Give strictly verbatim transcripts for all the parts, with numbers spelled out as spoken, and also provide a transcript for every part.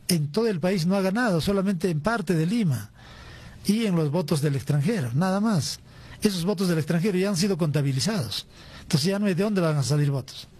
en todo el país no ha ganado, solamente en parte de Lima y en los votos del extranjero, nada más. Esos votos del extranjero ya han sido contabilizados, entonces ya no hay de dónde van a salir votos.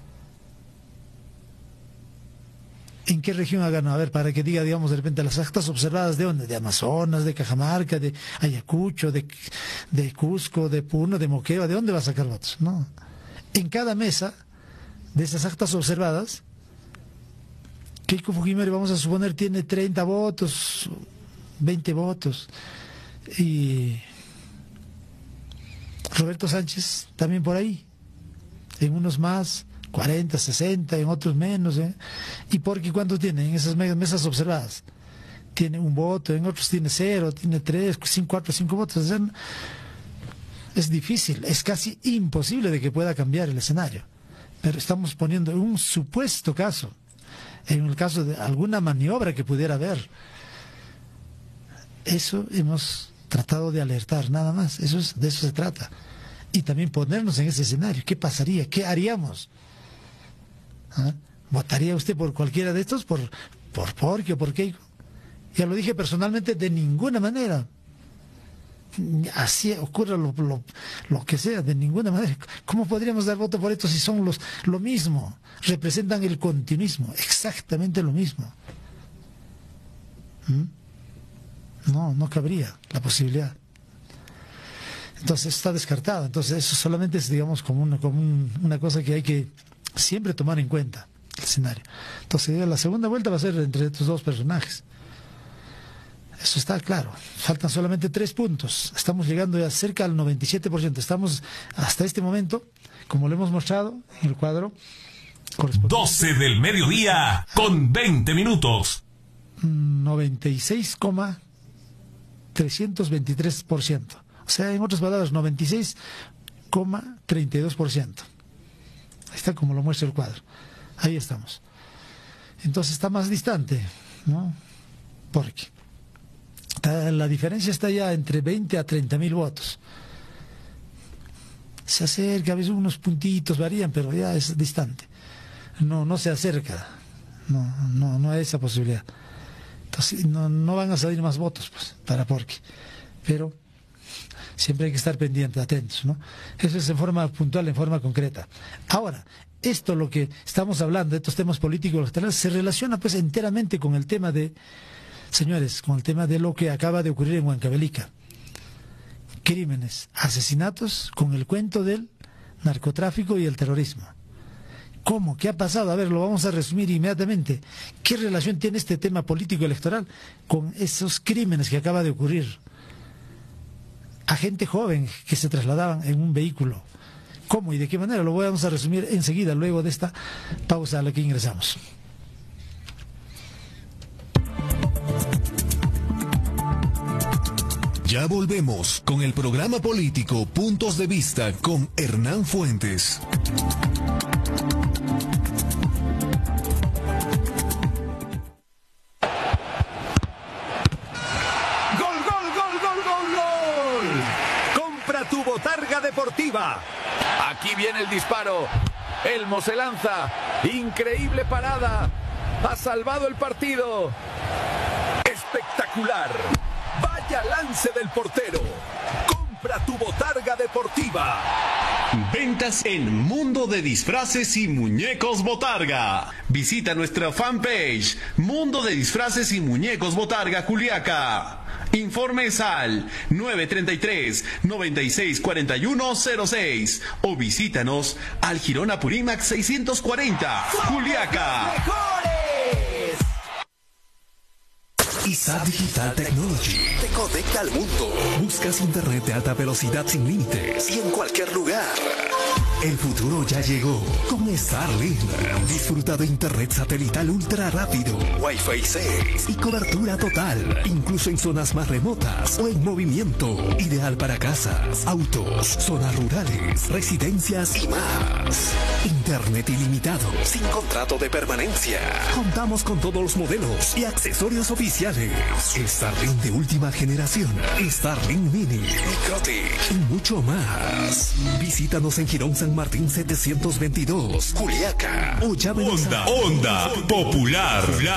¿En qué región ha ganado? A ver, para que diga, digamos, de repente, las actas observadas, ¿de dónde? De Amazonas, de Cajamarca, de Ayacucho, de, de Cusco, de Puno, de Moquegua, ¿de dónde va a sacar votos? No. En cada mesa de esas actas observadas, Keiko Fujimori, vamos a suponer, tiene treinta votos, veinte votos, y Roberto Sánchez también por ahí, en unos más, cuarenta, sesenta, en otros menos, ¿eh? ¿Y Porqui cuánto tiene en esas mesas observadas? Tiene un voto, en otros tiene cero, tiene tres, cinco, cuatro, cinco votos. O sea, es difícil, es casi imposible de que pueda cambiar el escenario. Pero estamos poniendo un supuesto caso, en el caso de alguna maniobra que pudiera haber. Eso hemos tratado de alertar, nada más. Eso es, de eso se trata. Y también ponernos en ese escenario. ¿Qué pasaría? ¿Qué haríamos? ¿Ah? ¿Votaría usted por cualquiera de estos? ¿Por, por Porqui o por Keiko? Ya lo dije personalmente, de ninguna manera. Así ocurra lo, lo, lo que sea, de ninguna manera. ¿Cómo podríamos dar voto por estos si son los lo mismo? Representan el continuismo, exactamente lo mismo. ¿Mm? No, no cabría la posibilidad. Entonces está descartado. Entonces eso solamente es, digamos, como una, como un, una cosa que hay que siempre tomar en cuenta, el escenario. Entonces la segunda vuelta va a ser entre estos dos personajes. Eso está claro. Faltan solamente tres puntos. Estamos llegando ya cerca al noventa y siete por ciento. Estamos hasta este momento, como lo hemos mostrado en el cuadro, doce del mediodía con veinte minutos. noventa y seis coma trescientos veintitrés por ciento. O sea, en otras palabras, noventa y seis coma treinta y dos por ciento. Ahí está como lo muestra el cuadro. Ahí estamos. Entonces está más distante, ¿no? Porque la diferencia está ya entre veinte a treinta mil votos. Se acerca, a veces unos puntitos varían, pero ya es distante. No, no se acerca. No, no, no hay esa posibilidad. Entonces no, no van a salir más votos, pues, para Porqui. Pero siempre hay que estar pendientes, atentos, ¿no? Eso es en forma puntual, en forma concreta. Ahora, esto, lo que estamos hablando, estos temas políticos, se relaciona pues enteramente con el tema de, señores, con el tema de lo que acaba de ocurrir en Huancavelica. Crímenes, asesinatos, con el cuento del narcotráfico y el terrorismo. ¿Cómo? ¿Qué ha pasado? A ver, lo vamos a resumir inmediatamente. ¿Qué relación tiene este tema político electoral con esos crímenes que acaba de ocurrir? A gente joven que se trasladaban en un vehículo. ¿Cómo y de qué manera? Lo vamos a resumir enseguida, luego de esta pausa a la que ingresamos. Ya volvemos con el programa político Puntos de Vista con Hernán Fuentes. Botarga deportiva. Aquí viene el disparo. Elmo se lanza. Increíble parada. Ha salvado el partido. Espectacular. Vaya lance del portero. Compra tu botarga deportiva. Ventas en Mundo de Disfraces y Muñecos Botarga. Visita nuestra fanpage Mundo de Disfraces y Muñecos Botarga Juliaca. Informes al nueve treinta y tres, noventa y seis cuarenta y uno cero seis o visítanos al Girón Apurímac seiscientos cuarenta, Juliaca. I S A Digital Technology te conecta al mundo. Buscas internet de alta velocidad sin límites y en cualquier lugar. El futuro ya llegó con Starlink. Disfruta de internet satelital ultra rápido, Wi-Fi seis y cobertura total, incluso en zonas más remotas o en movimiento. Ideal para casas, autos, zonas rurales, residencias y más. Internet ilimitado, sin contrato de permanencia. Contamos con todos los modelos y accesorios oficiales. Starlink de última generación, Starlink Mini, Microtic y mucho más. Visítanos en Girón San Martín setecientos veintidós, Juliaca, o llámenos Onda, a... Onda Popular.